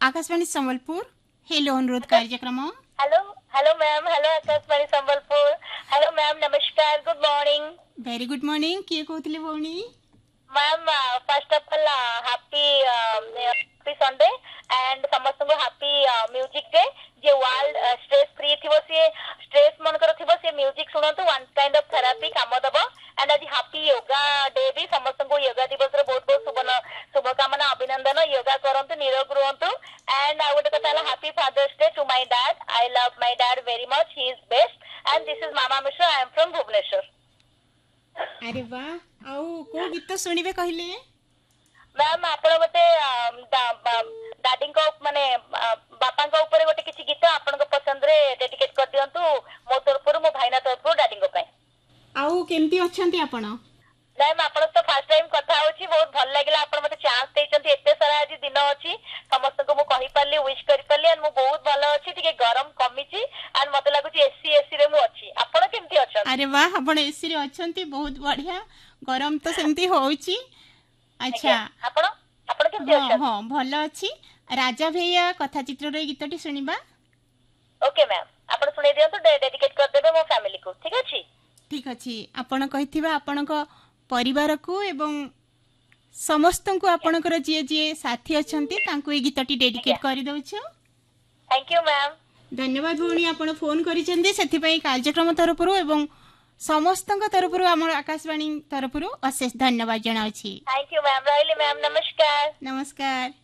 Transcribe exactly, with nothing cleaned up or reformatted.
Akashvani Sambalpur hello अनुरोध कार्यक्रम। Hello hello ma'am, hello Akashvani Sambalpur. Hello ma'am, नमस्कार, good morning. Very good morning. किए कहते भौणी? Ma'am first of all happy happy Sunday and समस्त को हैप्पी म्यूजिक डे। जे world stress free थिबो से स्ट्रेस मनकर थिबो से music सुनंतु, one kind of therapy काम दबो। एंड आज हैप्पी योगा डे भी, समस्त को योगा दिवस रे बहुत बहुत शुभ शुभकामना, अभिनंदन। योगा करंतु, निरोग रहंतु। एंड आ गोटे कथा happy father's day to my dad. I love my dad very much, he is best. And this is mama Mishra, I am from Bhubaneswar. अरे वाह, आउ को गीत सुनिबे कहले? मैम आपण गोटे दादी को माने बापा को ऊपर गोटे किसी गीत आपण को पसंद रे डेडिकेट कर दियंतु, मो तरफ मो भाईना तरफ दादी को पय। आउ केमती अछंती आपण? मैम आपण तो फर्स्ट टाइम कथा होची, बहुत भल लागला। आपण मते चांस देचंती, एते सारा आज दिन अछि, समस्त को मो कहि परली, विश करि परली। एंड मो बहुत भल अछि, ठीक गरम कमिची। एंड मते लागुची एसी एसी रे मो अछि। आपण केमती अछन? अरे वाह, आपण एसी रे अछंती, बहुत बढ़िया। गरम तो सेमती होउची। अच्छा, आपण आपण केमती अछन? हां हां, भल अछि। राजा भैया कथा चित्र रे गीतटी सुनिबा? ओके मैम, आपण सुनै दियंतु, डेडिकेट कर देबे मो फैमिली को, ठीक अछि? ठीक अछि। आपण कहिथिबा आपण को परिवार को एवं समस्त को आपणकर जे जे साथी अछंती तांको ए गीतटी डेडिकेट करि दउछु। Thank you ma'am. धन्यवाद भौणी, आपण फोन करिसेंती, सेति पई कार्यक्रम तरफरु एवं समस्तଙ୍କ तरफरु हमर आकाशवाणी तरफरु अशेष धन्यवाद जणाउछि। Thank you ma'am. रहली मैम, नमस्कार। नमस्कार।